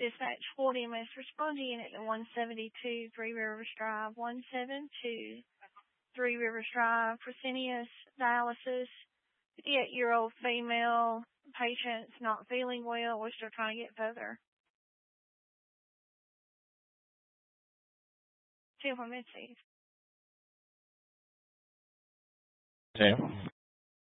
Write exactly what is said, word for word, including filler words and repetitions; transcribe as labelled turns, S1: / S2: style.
S1: Dispatch Fort M S response unit at one seventy-two Three Rivers Drive, one seventy-two Three Rivers Drive, Fresenius dialysis, fifty-eight-year-old female patient's not feeling well. We're still trying to get further. Two from Mitzi.
S2: Two.